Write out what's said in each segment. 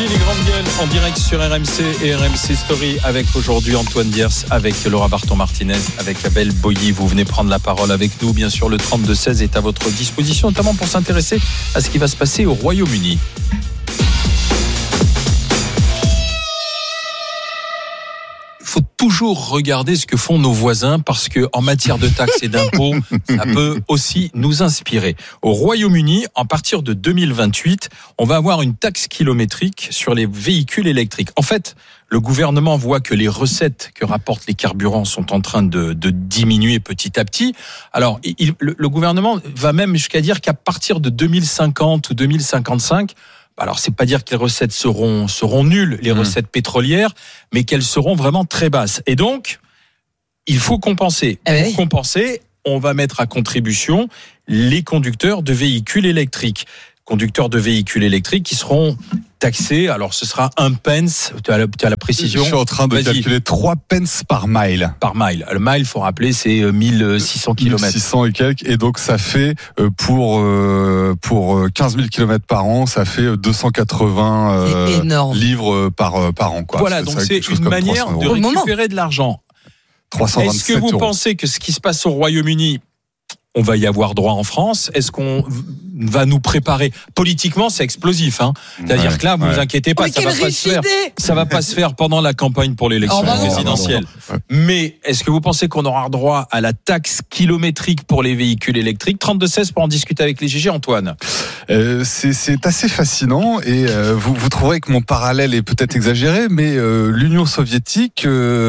Voici les grandes gueules en direct sur RMC et RMC Story avec aujourd'hui Antoine Diers, avec Laura Barton-Martinez, avec Abel Boilly. Vous venez prendre la parole avec nous. Bien sûr, le 32-16 est à votre disposition, notamment pour s'intéresser à ce qui va se passer au Royaume-Uni. Il faut toujours regarder ce que font nos voisins parce que en matière de taxes et d'impôts, ça peut aussi nous inspirer. Au Royaume-Uni, à partir de 2028, on va avoir une taxe kilométrique sur les véhicules électriques. En fait, le gouvernement voit que les recettes que rapportent les carburants sont en train de diminuer petit à petit. Alors, le gouvernement va même jusqu'à dire qu'à partir de 2050 ou 2055, alors c'est pas dire que les recettes seront nulles, les recettes pétrolières, mais qu'elles seront vraiment très basses. Et donc, il faut compenser. Pour compenser, on va mettre à contribution les conducteurs de véhicules électriques. Conducteurs de véhicules électriques qui seront taxés. Alors, ce sera 1 pence. Tu as la précision. Je suis en train de calculer 3 pence par mile. Par mile. Le mile, faut rappeler, c'est 1600 km. 1600 et quelques. Et donc, ça fait, pour 15 000 km par an, ça fait 280 livres par an, quoi. Voilà. Donc, c'est une manière de récupérer de l'argent. 327 Est-ce que vous pensez que ce qui se passe au Royaume-Uni, on va y avoir droit en France? Est-ce qu'on va nous préparer? Politiquement, c'est explosif, hein. C'est-à-dire que là, vous inquiétez pas, ça va pas se faire. Ça va pas se faire pendant la campagne pour l'élection présidentielle. Mais est-ce que vous pensez qu'on aura droit à la taxe kilométrique pour les véhicules électriques? 32-16 pour en discuter avec les GG, Antoine. C'est assez fascinant et vous trouverez que mon parallèle est peut-être exagéré, mais l'Union soviétique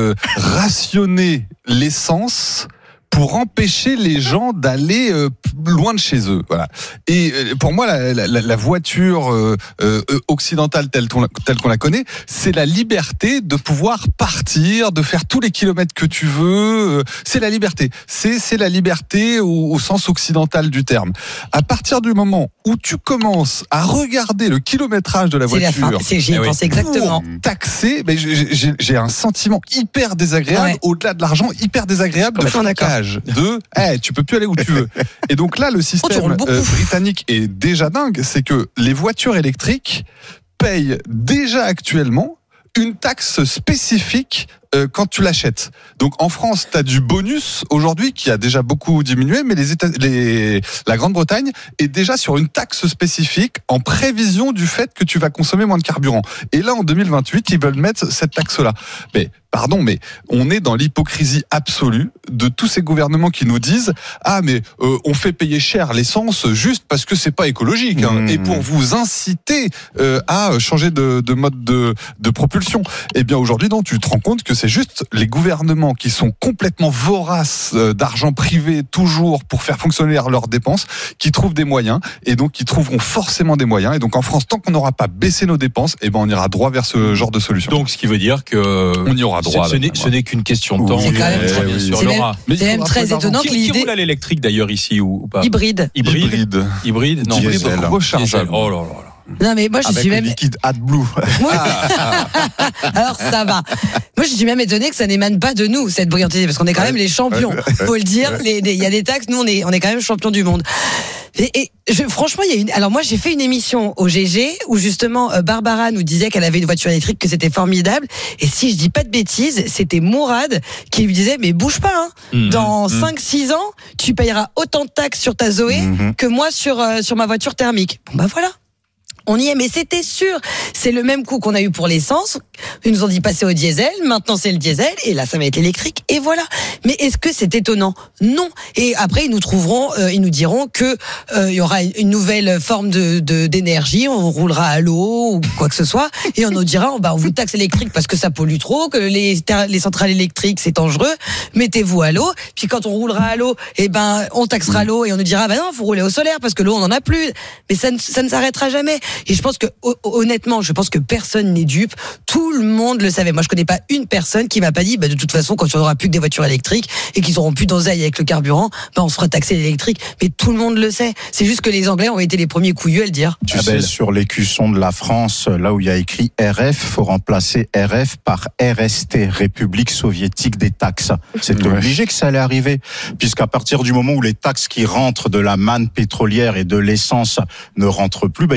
rationnait l'essence pour empêcher les gens d'aller loin de chez eux. Voilà. Et pour moi, la voiture occidentale telle qu'on la connaît, c'est la liberté de pouvoir partir, de faire tous les kilomètres que tu veux. C'est la liberté. C'est la liberté au sens occidental du terme. À partir du moment où tu commences à regarder le kilométrage de la voiture, j'y pense exactement. Pour taxer, mais j'ai un sentiment hyper désagréable, au-delà de l'argent, hyper désagréable de flocage. Tu peux plus aller où tu veux. Et donc là, le système britannique est déjà dingue, c'est que les voitures électriques payent déjà actuellement une taxe spécifique quand tu l'achètes. Donc en France, tu as du bonus aujourd'hui qui a déjà beaucoup diminué, mais la Grande-Bretagne est déjà sur une taxe spécifique en prévision du fait que tu vas consommer moins de carburant. Et là, en 2028, ils veulent mettre cette taxe-là. Mais pardon, mais on est dans l'hypocrisie absolue de tous ces gouvernements qui nous disent on fait payer cher l'essence juste parce que c'est pas écologique, et pour vous inciter à changer de mode de propulsion. Eh bien aujourd'hui, non, tu te rends compte que c'est juste les gouvernements qui sont complètement voraces d'argent privé toujours pour faire fonctionner leurs dépenses, qui trouvent des moyens, et donc qui trouveront forcément des moyens. Et donc en France, tant qu'on n'aura pas baissé nos dépenses, on ira droit vers ce genre de solution. Donc ce qui veut dire que on y aura droit. Ce n'est qu'une question de temps. C'est quand même c'est même très étonnant que l'idée. Qui roule à l'électrique d'ailleurs ici ou pas? Hybride. Non, diesel rechargeable. Oh là là. Non mais moi je suis même liquide AdBlue. Alors ça va. Moi je suis même étonné que ça n'émane pas de nous cette brillantité, parce qu'on est quand même les champions. Faut le dire. Il y a des taxes, nous on est quand même champions du monde. Franchement, alors moi j'ai fait une émission au GG où justement Barbara nous disait qu'elle avait une voiture électrique, que c'était formidable. Et si je dis pas de bêtises, c'était Mourad qui lui disait mais bouge pas, dans 5-6 ans, tu payeras autant de taxes sur ta Zoé que moi sur ma voiture thermique. Bon voilà. On y est, mais c'était sûr. C'est le même coup qu'on a eu pour l'essence. Ils nous ont dit passer au diesel. Maintenant, c'est le diesel. Et là, ça va être l'électrique. Et voilà. Mais est-ce que c'est étonnant? Non. Et après, ils nous diront que il y aura une nouvelle forme d'énergie. On roulera à l'eau ou quoi que ce soit. Et on nous dira, on vous taxe électrique parce que ça pollue trop, que les centrales électriques, c'est dangereux. Mettez-vous à l'eau. Puis quand on roulera à l'eau, on taxera l'eau et on nous dira, non, faut rouler au solaire parce que l'eau, on en a plus. Mais ça ne s'arrêtera jamais. Et je pense que, honnêtement, personne n'est dupe. Tout le monde le savait. Moi, je connais pas une personne qui m'a pas dit, de toute façon, quand il n'y aura plus que des voitures électriques et qu'ils auront plus d'oseille avec le carburant, on se fera taxer l'électrique. Mais tout le monde le sait. C'est juste que les Anglais ont été les premiers couillus à le dire. Tu sais, sur l'écusson de la France, là où il y a écrit RF, faut remplacer RF par RST, République soviétique des taxes. C'est obligé que ça allait arriver, puisqu'à partir du moment où les taxes qui rentrent de la manne pétrolière et de l'essence ne rentrent plus, il faut remplacer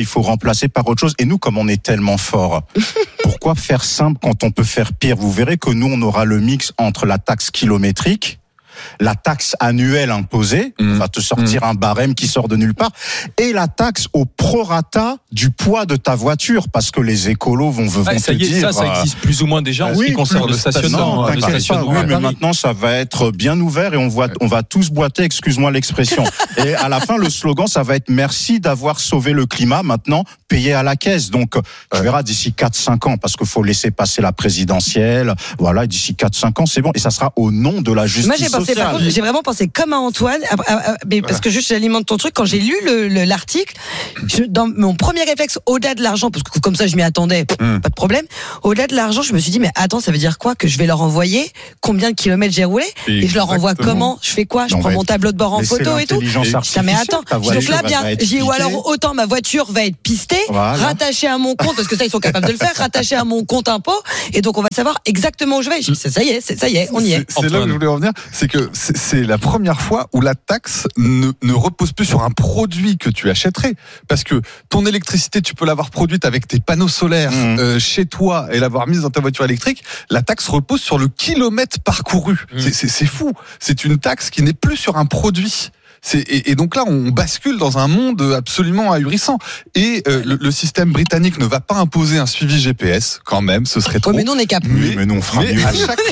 remplacer par autre chose. Et nous, comme on est tellement fort, pourquoi faire simple quand on peut faire pire? Vous verrez que nous, on aura le mix entre la taxe kilométrique, la taxe annuelle imposée, on va te sortir un barème qui sort de nulle part, et la taxe au prorata du poids de ta voiture, parce que les écolos vont te dire... Ça existe plus ou moins déjà en ce qui concerne le stationnement. Oui, mais maintenant, ça va être bien ouvert et on va tous boiter, excuse-moi l'expression. Et à la fin, le slogan, ça va être « Merci d'avoir sauvé le climat, maintenant, payé à la caisse ». Donc, tu verras d'ici 4-5 ans, parce qu'il faut laisser passer la présidentielle, voilà, d'ici 4-5 ans, c'est bon, et ça sera au nom de la justice sociale. Par contre, j'ai vraiment pensé comme à Antoine, parce que juste j'alimente ton truc. Quand j'ai lu l'article, dans mon premier réflexe, au-delà de l'argent, parce que comme ça je m'y attendais, pas de problème. Au-delà de l'argent, je me suis dit mais attends, ça veut dire quoi que je vais leur envoyer combien de kilomètres j'ai roulé et je leur envoie comment, je fais quoi, je prends mon tableau de bord en photo et tout. Mais attends, donc là bien, j'ai ou alors autant ma voiture va être pistée, rattachée à mon compte, parce que ça ils sont capables de le faire, rattachée à mon compte impôt, et donc on va savoir exactement où je vais. Ça y est, on y est. C'est là que je voulais revenir, c'est que c'est la première fois où la taxe ne repose plus sur un produit que tu achèterais. Parce que ton électricité, tu peux l'avoir produite avec tes panneaux solaires chez toi et l'avoir mise dans ta voiture électrique. La taxe repose sur le kilomètre parcouru. C'est fou. C'est une taxe qui n'est plus sur un produit. Et donc là, on bascule dans un monde absolument ahurissant. Et le système britannique ne va pas imposer un suivi GPS, quand même, ce serait trop. Mais nous, on est capable. Mais nous, on fera mieux.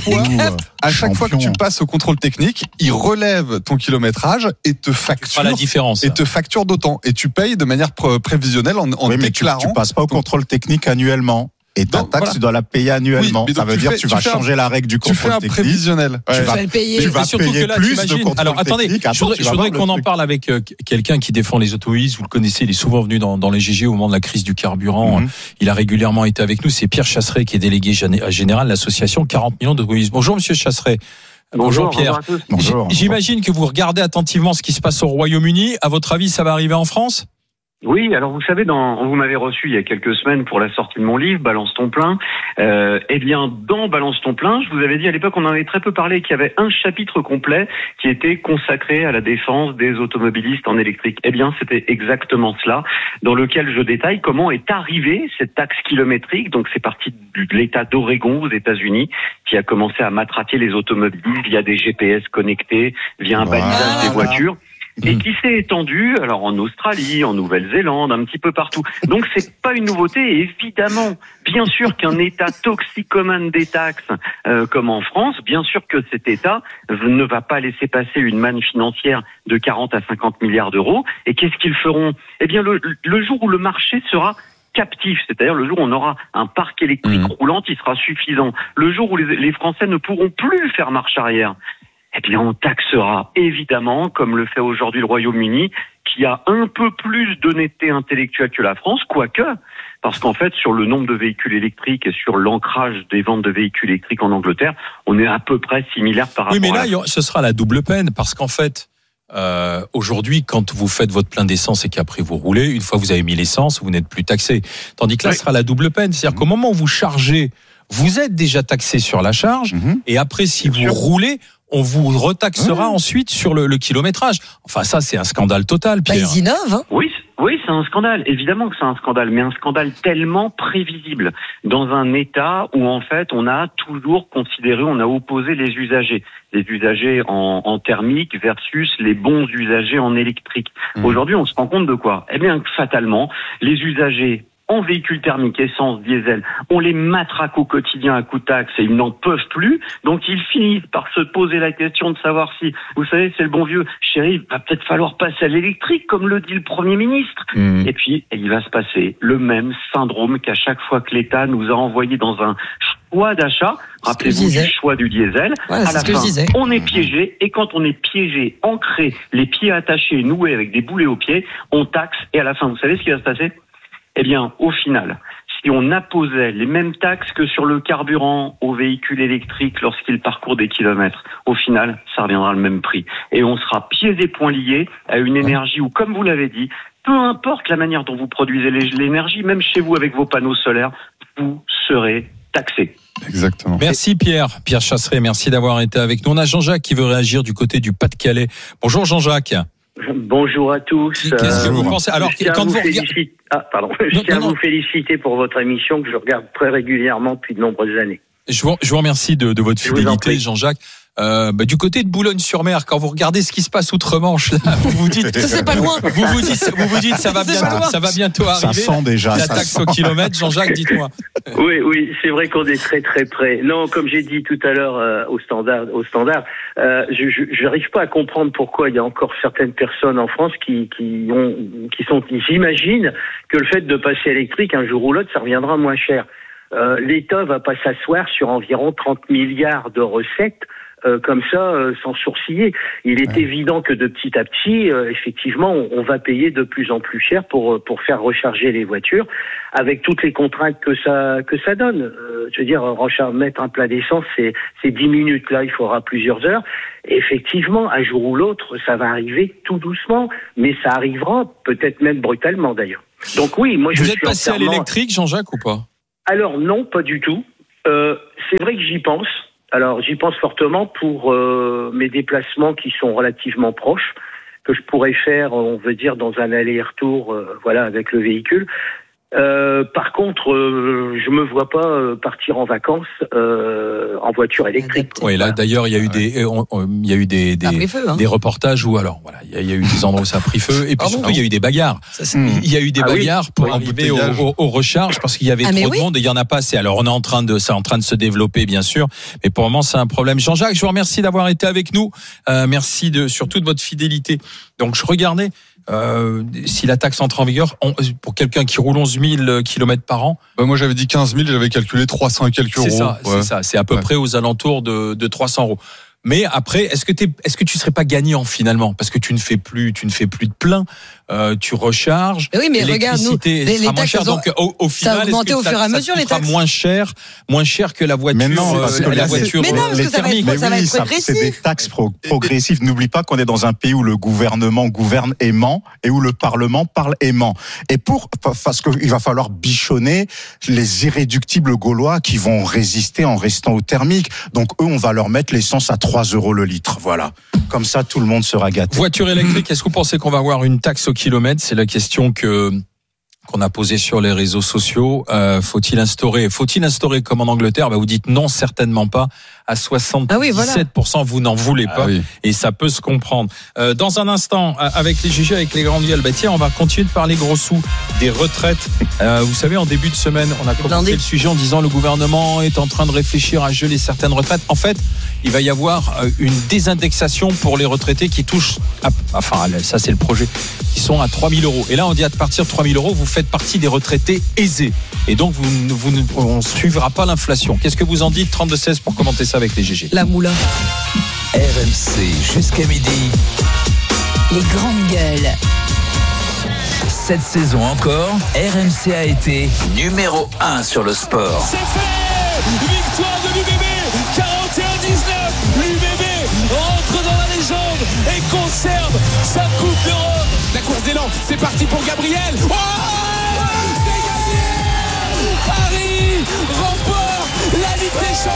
À chaque fois que tu passes au contrôle technique, il relève ton kilométrage et te facture. La différence. Et te facture d'autant. Et tu payes de manière prévisionnelle en déclarant. Tu passes pas au contrôle technique annuellement. Et ta taxe, tu dois la payer annuellement. Ça veut dire que tu vas changer la règle du contrôle technique. Tu fais un prévisionnel. Tu vas le payer. Tu vas payer plus de contrôle technique. Alors attendez, je voudrais qu'on en parle avec quelqu'un qui défend les automobilistes. Vous le connaissez, il est souvent venu dans les GG au moment de la crise du carburant. Il a régulièrement été avec nous. C'est Pierre Chasseret qui est délégué général de l'association 40 millions d'automobilistes. Bonjour Monsieur Chasseret. Bonjour Pierre. Bonjour. J'imagine que vous regardez attentivement ce qui se passe au Royaume-Uni. À votre avis, ça va arriver en France ? Oui, alors vous savez, vous m'avez reçu il y a quelques semaines pour la sortie de mon livre, Balance ton plein. Eh bien, dans Balance ton plein, je vous avais dit à l'époque, on en avait très peu parlé, qu'il y avait un chapitre complet qui était consacré à la défense des automobilistes en électrique. Eh bien, c'était exactement cela, dans lequel je détaille comment est arrivée cette taxe kilométrique. Donc, c'est parti de l'État d'Oregon aux États-Unis, qui a commencé à matraquer les automobilistes via des GPS connectés, via un balisage des voitures. Et qui s'est étendu, alors en Australie, en Nouvelle-Zélande, un petit peu partout. Donc c'est pas une nouveauté, et évidemment, bien sûr qu'un État toxicomane des taxes, comme en France, bien sûr que cet État ne va pas laisser passer une manne financière de 40 à 50 milliards d'euros. Et qu'est-ce qu'ils feront ? Eh bien, le jour où le marché sera captif, c'est-à-dire le jour où on aura un parc électrique roulant qui sera suffisant, le jour où les Français ne pourront plus faire marche arrière, eh bien, on taxera évidemment, comme le fait aujourd'hui le Royaume-Uni, qui a un peu plus d'honnêteté intellectuelle que la France, quoique, parce qu'en fait, sur le nombre de véhicules électriques et sur l'ancrage des ventes de véhicules électriques en Angleterre, on est à peu près similaire par rapport à... Oui, mais là, ce sera la double peine, parce qu'en fait, aujourd'hui, quand vous faites votre plein d'essence et qu'après vous roulez, une fois que vous avez mis l'essence, vous n'êtes plus taxé. Tandis que là, ce sera la double peine. C'est-à-dire qu'au moment où vous chargez, vous êtes déjà taxé sur la charge, et après, si vous roulez, on vous retaxera ensuite sur le kilométrage. Enfin, ça, c'est un scandale total, Pierre. Ils innovent, hein. Oui, c'est un scandale. Évidemment que c'est un scandale, mais un scandale tellement prévisible dans un État où, en fait, on a toujours considéré, on a opposé les usagers en thermique versus les bons usagers en électrique. Aujourd'hui, on se rend compte de quoi ? Eh bien, fatalement, les usagers en véhicule thermique, essence, diesel, on les matraque au quotidien à coups de taxes et ils n'en peuvent plus. Donc ils finissent par se poser la question de savoir si, vous savez, c'est le bon vieux, chérie, il va peut-être falloir passer à l'électrique, comme le dit le Premier ministre. Et puis, il va se passer le même syndrome qu'à chaque fois que l'État nous a envoyé dans un choix d'achat, rappelez-vous du choix du diesel, à la fin, on est piégé, et quand on est piégé, ancré, les pieds attachés, noués avec des boulets aux pieds, on taxe, et à la fin, vous savez ce qui va se passer ? Eh bien, au final, si on apposait les mêmes taxes que sur le carburant aux véhicules électriques lorsqu'ils parcourent des kilomètres, au final, ça reviendra le même prix. Et on sera pieds et poings liés à une énergie où, comme vous l'avez dit, peu importe la manière dont vous produisez l'énergie, même chez vous avec vos panneaux solaires, vous serez taxé. Exactement. Merci Pierre Chasseret, merci d'avoir été avec nous. On a Jean-Jacques qui veut réagir du côté du Pas-de-Calais. Bonjour Jean-Jacques. Bonjour à tous. Qu'est-ce que vous pensez? Alors, quand vous regardez... Je tiens à vous féliciter pour votre émission que je regarde très régulièrement depuis de nombreuses années. Je vous remercie de votre fidélité, Jean-Jacques. Du côté de Boulogne-sur-Mer, quand vous regardez ce qui se passe outre-Manche, là, vous vous dites, ça c'est pas loin. Vous vous dites, ça va bientôt arriver. Ça sent déjà. La taxe au kilomètre, Jean-Jacques, dites-moi. Oui, c'est vrai qu'on est très très près. Non, comme j'ai dit tout à l'heure au standard, je n'arrive pas à comprendre pourquoi il y a encore certaines personnes en France qui s'imaginent que le fait de passer électrique un jour ou l'autre, ça reviendra moins cher. L'État va pas s'asseoir sur environ 30 milliards de recettes comme ça, sans sourciller. Il est évident que de petit à petit, effectivement, on va payer de plus en plus cher pour faire recharger les voitures, avec toutes les contraintes que ça donne. Je veux dire, mettre un plein d'essence, c'est 10 minutes. Là, il faudra plusieurs heures. Et effectivement, un jour ou l'autre, ça va arriver tout doucement, mais ça arrivera peut-être même brutalement d'ailleurs. Donc oui, moi je suis Vous êtes passé à l'électrique, Jean-Jacques, ou pas? Alors non, pas du tout. C'est vrai que j'y pense. Alors, j'y pense fortement pour mes déplacements qui sont relativement proches, que je pourrais faire, on veut dire, dans un aller-retour, avec le véhicule. Par contre, je me vois pas partir en vacances en voiture électrique. Oui, là d'ailleurs, il y a eu des reportages où il y a eu des endroits où ça a pris feu, et puis surtout il y a eu des bagarres. Il y a eu des bagarres pour arriver aux recharges parce qu'il y avait trop de monde et il y en a pas assez. Alors c'est en train de se développer bien sûr, mais pour le moment c'est un problème. Jean-Jacques, je vous remercie d'avoir été avec nous. Merci surtout de votre fidélité. Donc je regardais. Si la taxe entre en vigueur, pour quelqu'un qui roule 11 000 km par an. Moi j'avais dit 15 000, j'avais calculé 300 et quelques euros. C'est ça. C'est à peu près aux alentours de 300 euros. Mais après, est-ce que tu serais pas gagnant finalement? Parce que tu ne fais plus de plein, tu recharges. Oui, mais regarde, nous, les taxes, donc au final, ça a augmenté au fur et à mesure les taxes. moins cher que la voiture. Mais non, parce que la voiture. Mais non, parce que ça va être progressif. C'est des taxes progressives. N'oublie pas qu'on est dans un pays où le gouvernement gouverne aimant et où le Parlement parle aimant. Et parce qu'il va falloir bichonner les irréductibles gaulois qui vont résister en restant au thermique. Donc eux, on va leur mettre l'essence à 3 euros le litre. Voilà. Comme ça, tout le monde sera gâté. Voiture électrique, est-ce que vous pensez qu'on va avoir une taxe au kilomètre? C'est la question qu'on a posée sur les réseaux sociaux. Faut-il instaurer comme en Angleterre? Vous dites non, certainement pas. À 77%, vous n'en voulez pas. Et ça peut se comprendre. Dans un instant, avec les GG, avec les grandes gueules, on va continuer de parler gros sous des retraites. Vous savez, en début de semaine, on a commencé le sujet en disant le gouvernement est en train de réfléchir à geler certaines retraites. En fait, il va y avoir une désindexation pour les retraités qui touchent, ça c'est le projet, qui sont à 3 000 euros. Et là, on dit à partir de 3 000 euros, vous faites partie des retraités aisés. Et donc, on ne suivra pas l'inflation. Qu'est-ce que vous en dites? 32-16 pour commenter ça avec les GG. La moula. RMC jusqu'à midi. Les grandes gueules. Cette saison encore, RMC a été numéro 1 sur le sport. C'est fait! Victoire de l'UBB, 41-19. L'UBB rentre dans la légende et conserve sa Coupe d'Europe. La course d'élan, c'est parti pour Gabriel. Oh, c'est gagné! Paris remporte la Ligue des Champions.